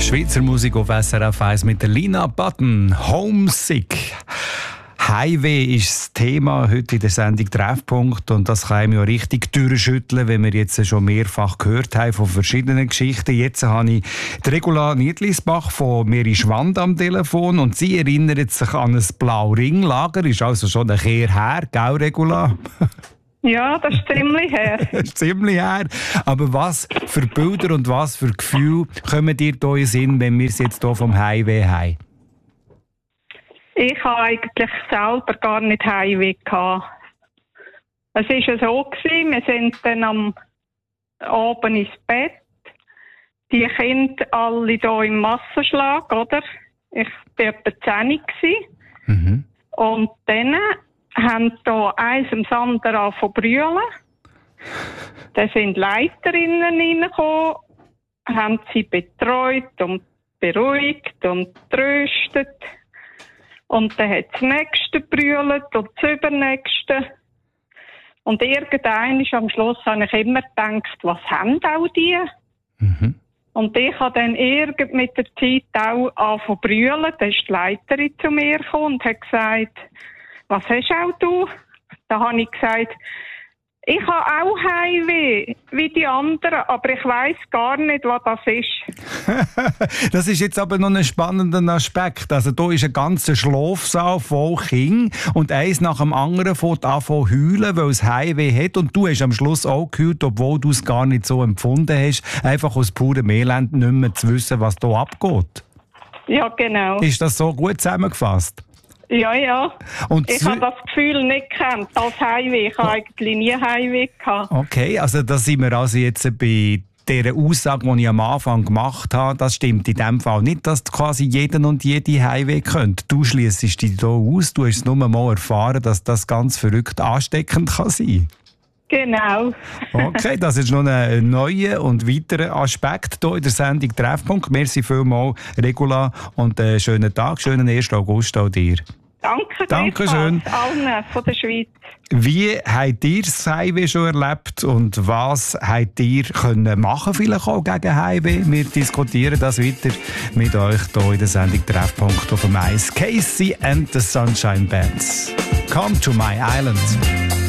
Schweizer Musik auf SRF 1 mit der Lina Button. Homesick. Heimweh ist das Thema heute in der Sendung Treffpunkt und das kann einem ja richtig durchschütteln, wenn wir jetzt schon mehrfach gehört haben von verschiedenen Geschichten. Jetzt habe ich die Regula Niedlisbach von Meri Schwand am Telefon und sie erinnert sich an ein Blau-Ring-Lager. Ist also schon ein Kehr her, gell Regula? Ja, das ist ziemlich her. Das ist ziemlich her. Aber was für Bilder und was für Gefühle kommen dir hier in den Sinn, wenn wir es jetzt hier vom Heimweh haben? Ich habe eigentlich selber gar nicht Heimweh gehabt. Es war ja so, wir sind dann am Abend ins Bett. Die Kinder alle hier im Massenschlag, oder? Ich war etwa 10 gewesen. Und dann haben hier eins am anderen angefangen zu brüllen. Dann sind Leiterinnen reingekommen, haben sie betreut und beruhigt und tröstet. Und dann hat das Nächste gebrüllt und das Übernächste. Und irgendwann am Schluss habe ich immer gedacht, was haben auch die? Und ich habe dann mit der Zeit auch angefangen zu brüllen. Dann ist die Leiterin zu mir gekommen und hat gesagt, was hast auch du? Da habe ich gesagt, ich habe auch Heimweh, wie die anderen, aber ich weiss gar nicht, was das ist. Das ist jetzt aber noch ein spannender Aspekt. Also da ist ein ganzer Schlafsaal voll Kinder und eins nach dem anderen fängt an zu heulen, weil es Heimweh hat und du hast am Schluss auch geheult, obwohl du es gar nicht so empfunden hast, einfach aus purem Elend nicht mehr zu wissen, was da abgeht. Ja, genau. Ist das so gut zusammengefasst? Ja, ja. Und ich habe das Gefühl nicht gekannt als Heimweh. Ich habe eigentlich nie Heimweh gehabt. Okay, also da sind wir also jetzt bei dieser Aussage, die ich am Anfang gemacht habe. Das stimmt in dem Fall nicht, dass quasi jeden und jede Heimweh könnte. Du schliessest dich hier aus. Du hast nur mal erfahren, dass das ganz verrückt ansteckend kann sein. Genau. Okay, das ist noch ein neuer und weiterer Aspekt hier in der Sendung Treffpunkt. Merci vielmals, Regula, und einen schönen Tag, schönen 1. August auch dir. Danke schön. Allen von der Schweiz. Wie habt ihr das Heimweh schon erlebt und was habt ihr können machen vielleicht auch gegen Heimweh? Wir diskutieren das weiter mit euch hier in der Sendung Treffpunkt auf dem Eis. Casey and the Sunshine Bands. Come to my island.